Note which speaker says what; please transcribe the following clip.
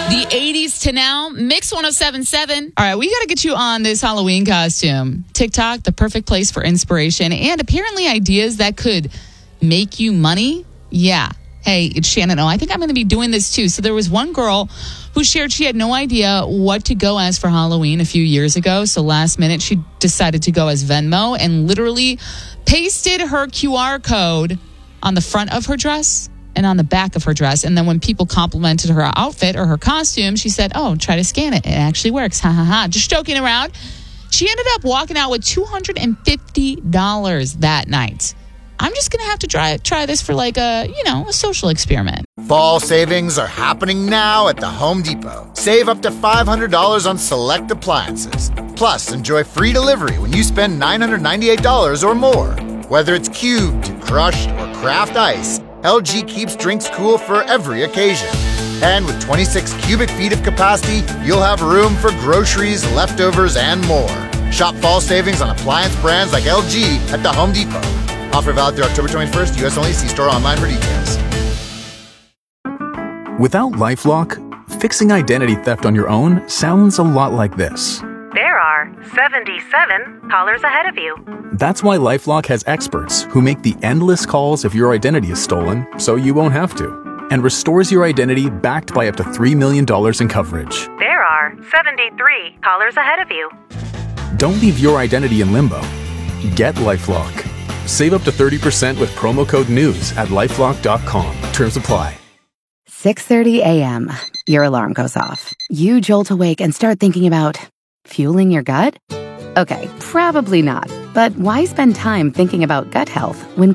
Speaker 1: The 80s to now, Mix 1077. All right, we got to get you on this Halloween costume. TikTok, the perfect place for inspiration and apparently ideas that could make you money. Yeah. Hey, it's Shannon. Oh, I think I'm going to be doing this too. So there was one girl who shared she had no idea what to go as for Halloween a few years ago. So last minute, she decided to go as Venmo and literally pasted her QR code on the front of her dress and on the back of her dress. And then when people complimented her outfit or her costume, she said, oh, try to scan it. It actually works. Ha ha ha. Just joking around. She ended up walking out with $250 that night. I'm just going to have to try this for like a social experiment.
Speaker 2: Fall savings are happening now at the Home Depot. Save up to $500 on select appliances. Plus, enjoy free delivery when you spend $998 or more. Whether it's cubed, crushed, or craft ice, LG keeps drinks cool for every occasion. And with 26 cubic feet of capacity, you'll have room for groceries, leftovers, and more. Shop fall savings on appliance brands like LG at the Home Depot. Offer valid through October 21st, U.S. only. See store online for details.
Speaker 3: Without LifeLock, fixing identity theft on your own sounds a lot like this.
Speaker 4: There are 77 callers ahead of you.
Speaker 3: That's why LifeLock has experts who make the endless calls if your identity is stolen so you won't have to, and restores your identity backed by up to $3 million in coverage.
Speaker 4: There are 73 callers ahead of you.
Speaker 3: Don't leave your identity in limbo. Get LifeLock. Save up to 30% with promo code NEWS at LifeLock.com. Terms apply.
Speaker 5: 6:30 a.m. Your alarm goes off. You jolt awake and start thinking about fueling your gut? Okay, probably not. But why spend time thinking about gut health when